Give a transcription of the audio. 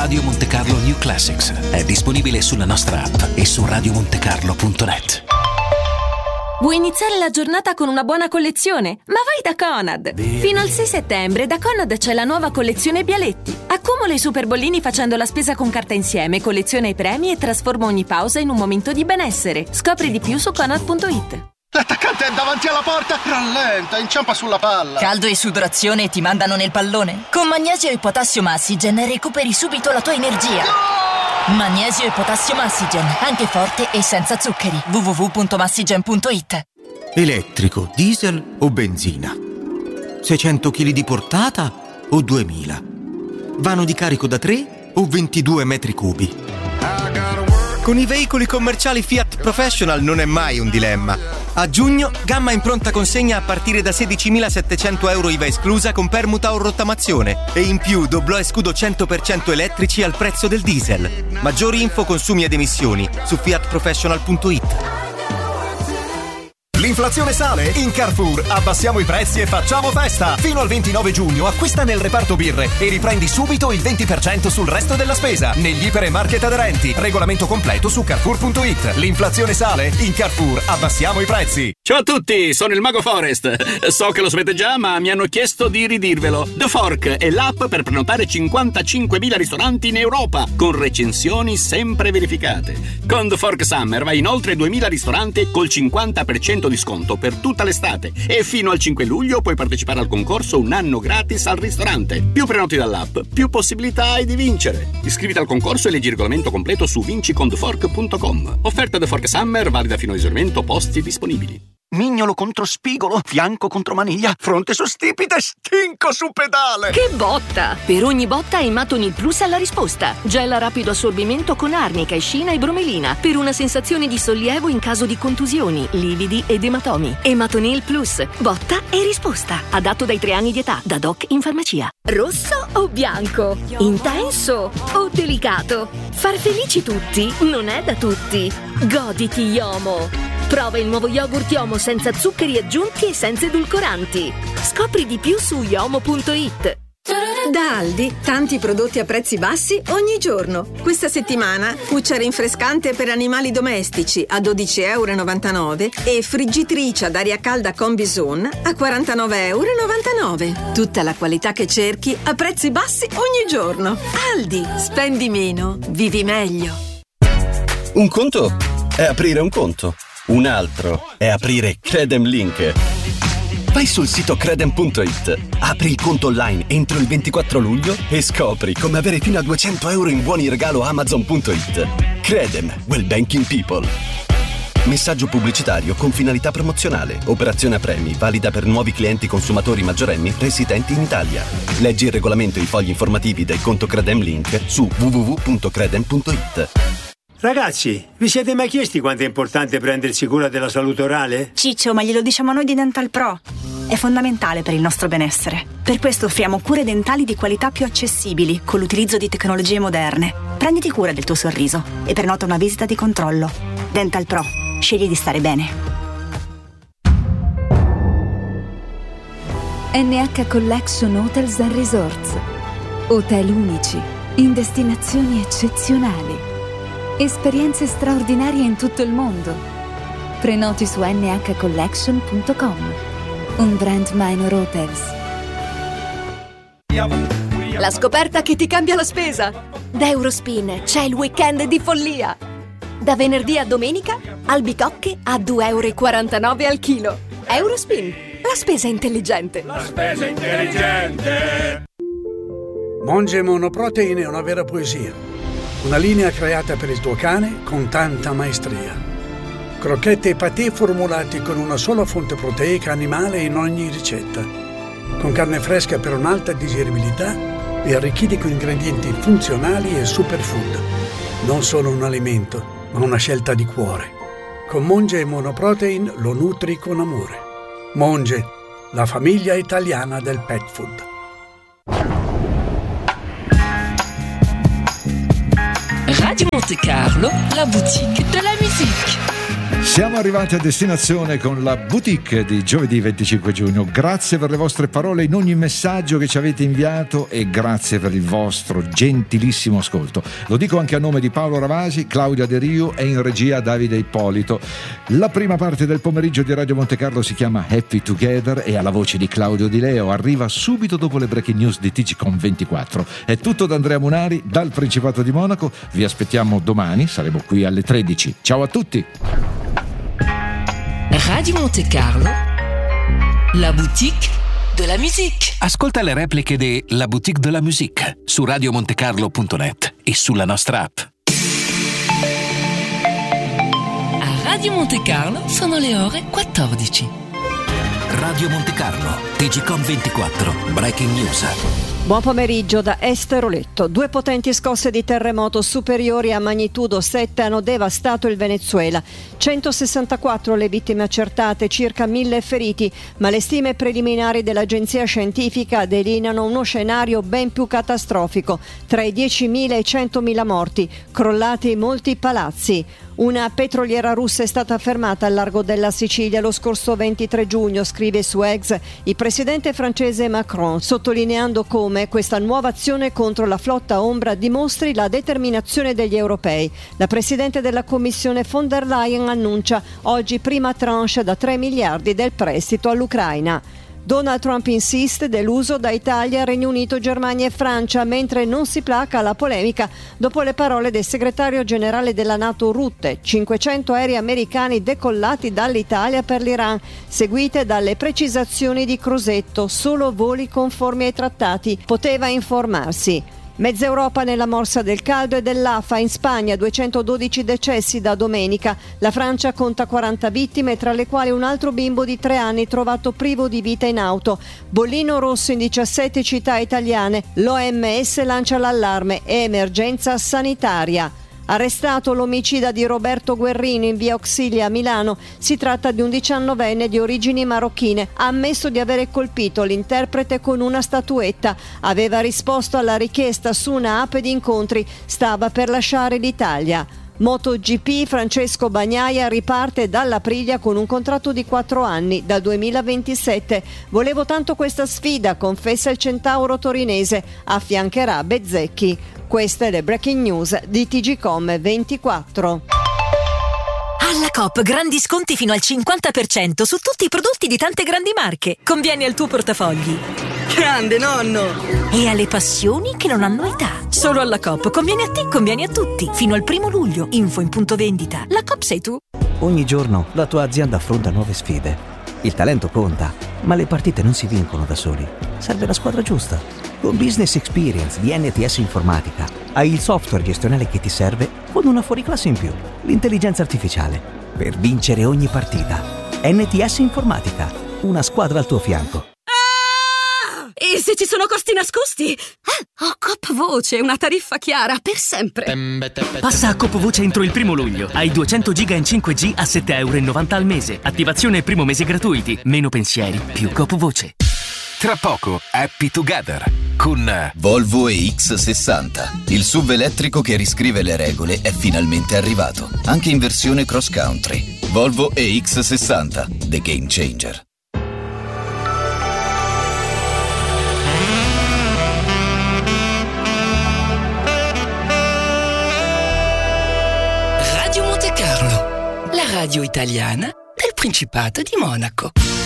Radio Monte Carlo New Classics. È disponibile sulla nostra app e su radiomontecarlo.net. Vuoi iniziare la giornata con una buona collezione? Ma vai da Conad! Fino al 6 settembre da Conad c'è la nuova collezione Bialetti. Accumula i super bollini facendo la spesa con carta insieme, colleziona i premi e trasforma ogni pausa in un momento di benessere. Scopri di più su Conad.it. L'attaccante è davanti alla porta. Rallenta, inciampa sulla palla. Caldo e sudorazione e ti mandano nel pallone? Con Magnesio e Potassio Massigen recuperi subito la tua energia. Magnesio e Potassio Massigen, anche forte e senza zuccheri. www.massigen.it. Elettrico, diesel o benzina? 600 kg di portata o 2000? Vano di carico da 3 o 22 metri cubi? Con i veicoli commerciali Fiat Professional non è mai un dilemma. A giugno, gamma in pronta consegna a partire da 16.700 euro IVA esclusa con permuta o rottamazione. E in più doblò e scudo 100% elettrici al prezzo del diesel. Maggiori info, consumi ed emissioni su fiatprofessional.it. L'inflazione sale? In Carrefour abbassiamo i prezzi e facciamo festa! Fino al 29 giugno acquista nel reparto birre e riprendi subito il 20% sul resto della spesa negli iper e market aderenti. Regolamento completo su Carrefour.it. L'inflazione sale? In Carrefour abbassiamo i prezzi. Ciao a tutti, sono il Mago Forest. So che lo sapete già, ma mi hanno chiesto di ridirvelo. The Fork è l'app per prenotare 55.000 ristoranti in Europa, con recensioni sempre verificate. Con The Fork Summer vai in oltre 2.000 ristoranti col 50% di sconto per tutta l'estate e fino al 5 luglio puoi partecipare al concorso un anno gratis al ristorante. Più prenoti dall'app, più possibilità hai di vincere. Iscriviti al concorso e leggi il regolamento completo su vinciconthefork.com. Offerta The Fork Summer valida fino a esaurimento posti disponibili. Mignolo contro spigolo, fianco contro maniglia, fronte su stipite, stinco su pedale. Che botta! Per ogni botta Ematonil Plus ha la risposta. Gel a rapido assorbimento con arnica, escina e bromelina per una sensazione di sollievo in caso di contusioni, lividi ed ematomi. Ematonil Plus, botta e risposta. Adatto dai 3 anni di età, da doc in farmacia. Rosso o bianco? Intenso o delicato? Far felici tutti non è da tutti. Goditi Yomo! Prova il nuovo yogurt Yomo senza zuccheri aggiunti e senza edulcoranti. Scopri di più su yomo.it. Da Aldi, tanti prodotti a prezzi bassi ogni giorno. Questa settimana, cuccia rinfrescante per animali domestici a 12,99 € e friggitrice ad aria calda Combizone a 49,99 €. Tutta la qualità che cerchi a prezzi bassi ogni giorno. Aldi, spendi meno, vivi meglio. Un conto è aprire un conto. Un altro è aprire Credem Link. Vai sul sito credem.it, apri il conto online entro il 24 luglio e scopri come avere fino a 200 € in buoni regalo Amazon.it. Credem, well banking people. Messaggio pubblicitario con finalità promozionale. Operazione a premi, valida per nuovi clienti consumatori maggiorenni residenti in Italia. Leggi il regolamento e i fogli informativi del conto Credem Link su www.credem.it. Ragazzi, vi siete mai chiesti quanto è importante prendersi cura della salute orale? Ciccio, ma glielo diciamo noi di Dental Pro. È fondamentale per il nostro benessere. Per questo offriamo cure dentali di qualità più accessibili con l'utilizzo di tecnologie moderne. Prenditi cura del tuo sorriso e prenota una visita di controllo. Dental Pro. Scegli di stare bene. NH Collection Hotels and Resorts. Hotel unici, in destinazioni eccezionali. Esperienze straordinarie in tutto il mondo. Prenoti su nhcollection.com. Un brand Minor Hotels. La scoperta che ti cambia la spesa. Da Eurospin c'è il weekend di follia. Da venerdì a domenica, albicocche a 2,49 € al chilo. Eurospin, la spesa intelligente. La spesa intelligente. Monge Monoprotein è una vera poesia. Una linea creata per il tuo cane con tanta maestria. Crocchette e patè formulati con una sola fonte proteica animale in ogni ricetta. Con carne fresca per un'alta digeribilità e arricchiti con ingredienti funzionali e superfood. Non solo un alimento, ma una scelta di cuore. Con Monge Monoprotein lo nutri con amore. Monge, la famiglia italiana del pet food. Radio Monte Carlo, la boutique de la musique. Siamo arrivati a destinazione con la boutique di giovedì 25 giugno. Grazie per le vostre parole in ogni messaggio che ci avete inviato e grazie per il vostro gentilissimo ascolto. Lo dico anche a nome di Paolo Ravasi, Claudia De Rio e in regia Davide Ippolito. La prima parte del pomeriggio di Radio Monte Carlo si chiama Happy Together e alla voce di Claudio Di Leo arriva subito dopo le breaking news di TGcom 24. È tutto da Andrea Munari dal Principato di Monaco. Vi aspettiamo domani, saremo qui alle 13. Ciao a tutti. Radio Monte Carlo, la boutique de la musique. Ascolta le repliche di La Boutique de la Musique su radiomontecarlo.net e sulla nostra app. A Radio Monte Carlo sono le ore 14. Radio Monte Carlo, TGcom 24, breaking news. Buon pomeriggio da Esther Oletto. 2 potenti scosse di terremoto superiori a magnitudo 7 hanno devastato il Venezuela. 164 le vittime accertate, circa 1000 feriti, ma le stime preliminari dell'agenzia scientifica delineano uno scenario ben più catastrofico, tra i 10.000 e i 100.000 morti, crollati molti palazzi. Una petroliera russa è stata fermata al largo della Sicilia lo scorso 23 giugno, scrive su X il presidente francese Macron, sottolineando come questa nuova azione contro la flotta ombra dimostri la determinazione degli europei. La presidente della Commissione von der Leyen annuncia oggi prima tranche da 3 miliardi del prestito all'Ucraina. Donald Trump insiste dell'uso da Italia, Regno Unito, Germania e Francia, mentre non si placa la polemica dopo le parole del segretario generale della NATO Rutte. 500 aerei americani decollati dall'Italia per l'Iran, seguite dalle precisazioni di Crosetto, solo voli conformi ai trattati. Poteva informarsi. Mezza Europa nella morsa del caldo e dell'afa. In Spagna 212 decessi da domenica. La Francia conta 40 vittime, tra le quali un altro bimbo di 3 anni trovato privo di vita in auto. Bollino rosso in 17 città italiane. L'OMS lancia l'allarme e emergenza sanitaria. Arrestato l'omicida di Roberto Guerrino in via Auxilia a Milano. Si tratta di un 19enne di origini marocchine. Ha ammesso di avere colpito l'interprete con una statuetta. Aveva risposto alla richiesta su una app di incontri. Stava per lasciare l'Italia. MotoGP, Francesco Bagnaia riparte dall'Aprilia con un contratto di 4 anni, dal 2027. Volevo tanto questa sfida, confessa il centauro torinese. Affiancherà Bezzecchi. Queste le breaking news di TGcom 24. Alla Coop grandi sconti fino al 50% su tutti i prodotti di tante grandi marche. Convieni al tuo portafogli. Grande nonno! E alle passioni che non hanno età. Solo alla Coop conviene a te, conviene a tutti. Fino al 1 luglio. Info in punto vendita. La Coop sei tu. Ogni giorno la tua azienda affronta nuove sfide. Il talento conta, ma le partite non si vincono da soli. Serve la squadra giusta. Con Business Experience di NTS Informatica hai il software gestionale che ti serve con una fuoriclasse in più, l'intelligenza artificiale, per vincere ogni partita. NTS Informatica, una squadra al tuo fianco. E se ci sono costi nascosti? Ho Coop Voce, una tariffa chiara per sempre. Passa a Coop Voce entro il 1 luglio. Hai 200 giga in 5G a €7,90 al mese. Attivazione e primo mese gratuiti. Meno pensieri, più Coop Voce. Tra poco, Happy Together con Volvo EX60. Il SUV elettrico che riscrive le regole è finalmente arrivato, anche in versione cross country. Volvo EX60, the game changer. Radio Monte Carlo, la radio italiana del Principato di Monaco.